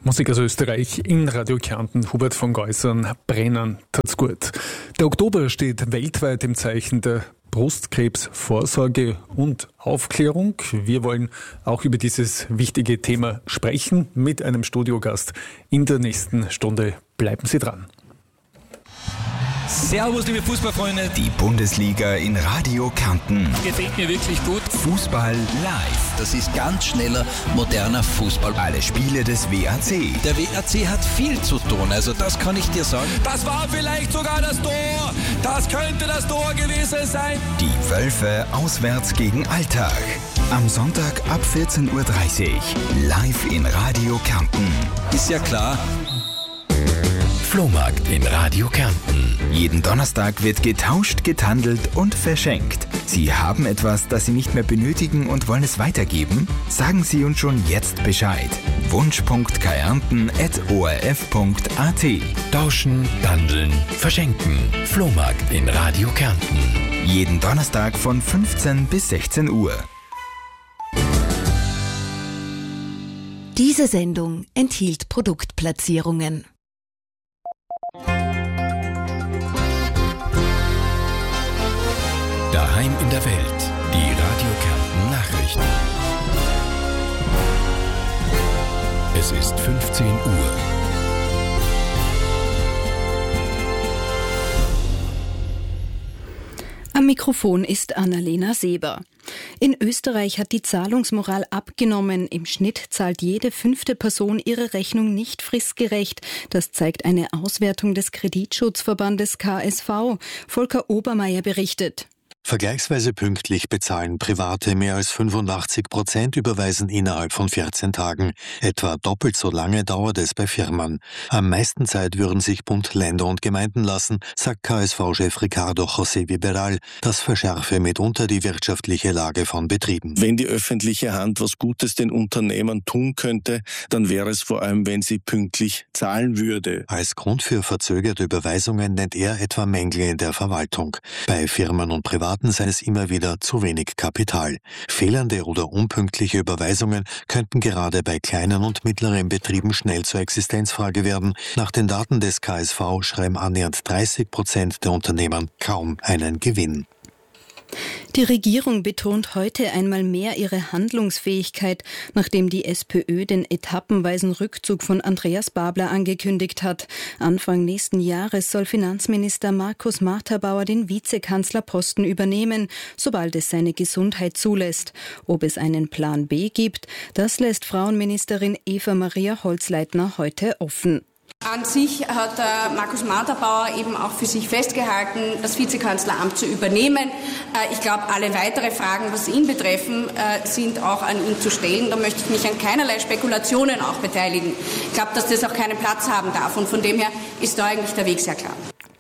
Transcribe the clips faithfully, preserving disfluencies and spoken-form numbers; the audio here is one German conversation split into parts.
Musik aus Österreich in Radio Kärnten, Hubert von Geusern, Brennen tut's gut. Der Oktober steht weltweit im Zeichen der Brustkrebsvorsorge und Aufklärung. Wir wollen auch über dieses wichtige Thema sprechen mit einem Studiogast in der nächsten Stunde. Bleiben Sie dran. Servus, liebe Fußballfreunde. Die Bundesliga in Radio Kärnten. Gefällt mir wirklich gut. Fußball live. Das ist ganz schneller, moderner Fußball. Alle Spiele des W A C. Der W A C hat viel zu tun, also das kann ich dir sagen. Das war vielleicht sogar das Tor. Das könnte das Tor gewesen sein. Die Wölfe auswärts gegen Alltag. Am Sonntag ab vierzehn Uhr dreißig. Live in Radio Kärnten. Ist ja klar. Flohmarkt in Radio Kärnten. Jeden Donnerstag wird getauscht, getandelt und verschenkt. Sie haben etwas, das Sie nicht mehr benötigen und wollen es weitergeben? Sagen Sie uns schon jetzt Bescheid. wunsch punkt kärnten at o r f punkt a t. Tauschen, tandeln, verschenken. Flohmarkt in Radio Kärnten. Jeden Donnerstag von fünfzehn bis sechzehn Uhr. Diese Sendung enthielt Produktplatzierungen. Daheim in der Welt, die Radio Kärnten Nachrichten. Es ist fünfzehn Uhr. Am Mikrofon ist Annalena Seber. In Österreich hat die Zahlungsmoral abgenommen. Im Schnitt zahlt jede fünfte Person ihre Rechnung nicht fristgerecht. Das zeigt eine Auswertung des Kreditschutzverbandes K S V. Volker Obermeier berichtet. Vergleichsweise pünktlich bezahlen Private. Mehr als fünfundachtzig Prozent überweisen innerhalb von vierzehn Tagen. Etwa doppelt so lange dauert es bei Firmen. Am meisten Zeit würden sich Bund, Länder und Gemeinden lassen, sagt K S V-Chef Ricardo José Viberal. Das verschärfe mitunter die wirtschaftliche Lage von Betrieben. Wenn die öffentliche Hand was Gutes den Unternehmern tun könnte, dann wäre es vor allem, wenn sie pünktlich zahlen würde. Als Grund für verzögerte Überweisungen nennt er etwa Mängel in der Verwaltung. Bei Firmen und Privaten sei es immer wieder zu wenig Kapital. Fehlende oder unpünktliche Überweisungen könnten gerade bei kleinen und mittleren Betrieben schnell zur Existenzfrage werden. Nach den Daten des K S V schreiben annähernd dreißig Prozent der Unternehmen kaum einen Gewinn. Die Regierung betont heute einmal mehr ihre Handlungsfähigkeit, nachdem die SPÖ den etappenweisen Rückzug von Andreas Babler angekündigt hat. Anfang nächsten Jahres soll Finanzminister Markus Marthabauer den Vizekanzlerposten übernehmen, sobald es seine Gesundheit zulässt. Ob es einen Plan B gibt, das lässt Frauenministerin Eva-Maria Holzleitner heute offen. An sich hat äh, Markus Marthabauer eben auch für sich festgehalten, das Vizekanzleramt zu übernehmen. Äh, ich glaube, alle weitere Fragen, was ihn betreffen, äh, sind auch an ihn zu stellen. Da möchte ich mich an keinerlei Spekulationen auch beteiligen. Ich glaube, dass das auch keinen Platz haben darf. Und von dem her ist da eigentlich der Weg sehr klar.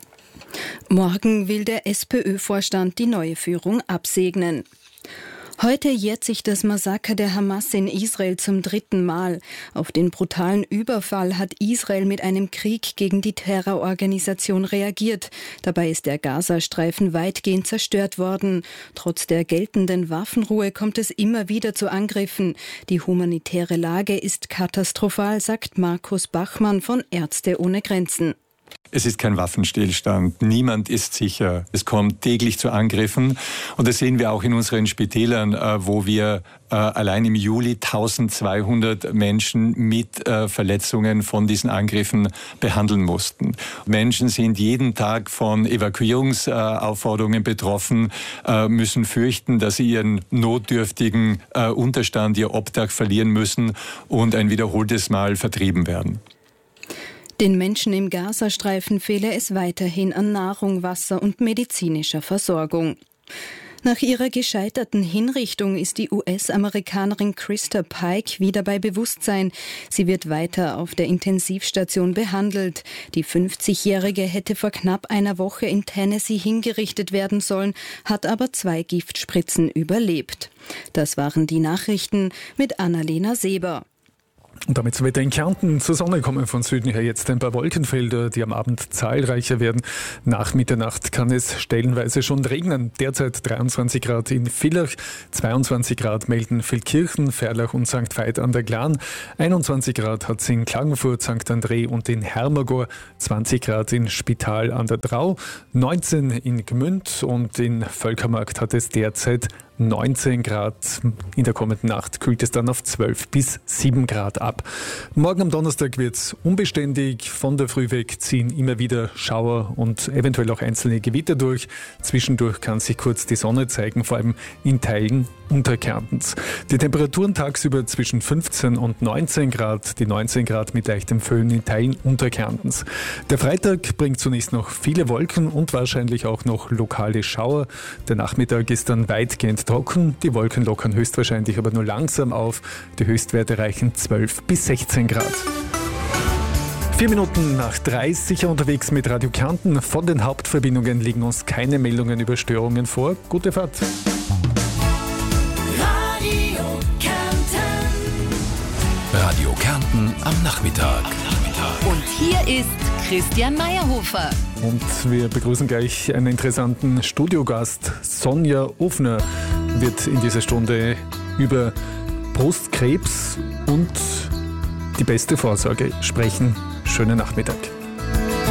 Morgen will der SPÖ-Vorstand die neue Führung absegnen. Heute jährt sich das Massaker der Hamas in Israel zum dritten Mal. Auf den brutalen Überfall hat Israel mit einem Krieg gegen die Terrororganisation reagiert. Dabei ist der Gazastreifen weitgehend zerstört worden. Trotz der geltenden Waffenruhe kommt es immer wieder zu Angriffen. Die humanitäre Lage ist katastrophal, sagt Markus Bachmann von Ärzte ohne Grenzen. Es ist kein Waffenstillstand. Niemand ist sicher. Es kommt täglich zu Angriffen. Und das sehen wir auch in unseren Spitälern, wo wir allein im Juli eintausendzweihundert Menschen mit Verletzungen von diesen Angriffen behandeln mussten. Menschen sind jeden Tag von Evakuierungsaufforderungen betroffen, müssen fürchten, dass sie ihren notdürftigen Unterstand, ihr Obdach verlieren müssen und ein wiederholtes Mal vertrieben werden. Den Menschen im Gazastreifen fehle es weiterhin an Nahrung, Wasser und medizinischer Versorgung. Nach ihrer gescheiterten Hinrichtung ist die U S-Amerikanerin Krista Pike wieder bei Bewusstsein. Sie wird weiter auf der Intensivstation behandelt. Die fünfzigjährige hätte vor knapp einer Woche in Tennessee hingerichtet werden sollen, hat aber zwei Giftspritzen überlebt. Das waren die Nachrichten mit Annalena Seber. Und damit zum Wetter in Kärnten. Zur Sonne kommen von Süden her jetzt ein paar Wolkenfelder, die am Abend zahlreicher werden. Nach Mitternacht kann es stellenweise schon regnen. Derzeit dreiundzwanzig Grad in Villach, zweiundzwanzig Grad melden Feldkirchen, Ferlach und Sankt Veit an der Glan. einundzwanzig Grad hat es in Klagenfurt, Sankt André und in Hermagor. zwanzig Grad in Spital an der Drau. neunzehn in Gmünd und in Völkermarkt hat es derzeit neunzehn Grad. In der kommenden Nacht kühlt es dann auf zwölf bis sieben Grad ab. Morgen am Donnerstag wird es unbeständig. Von der Früh weg ziehen immer wieder Schauer und eventuell auch einzelne Gewitter durch. Zwischendurch kann sich kurz die Sonne zeigen, vor allem in Teilen Unterkärntens. Die Temperaturen tagsüber zwischen fünfzehn und neunzehn Grad, die neunzehn Grad mit leichtem Föhn in Teilen Unterkärntens. Der Freitag bringt zunächst noch viele Wolken und wahrscheinlich auch noch lokale Schauer. Der Nachmittag ist dann weitgehend trocken. Die Wolken lockern höchstwahrscheinlich aber nur langsam auf. Die Höchstwerte reichen zwölf bis sechzehn Grad. Vier Minuten nach drei, sicher unterwegs mit Radio Kärnten. Von den Hauptverbindungen liegen uns keine Meldungen über Störungen vor. Gute Fahrt. Radio Kärnten. Radio Kärnten am Nachmittag. Und hier ist Christian Meyerhofer. Und wir begrüßen gleich einen interessanten Studiogast. Sonja Ofner wird in dieser Stunde über Brustkrebs und die beste Vorsorge sprechen. Schönen Nachmittag.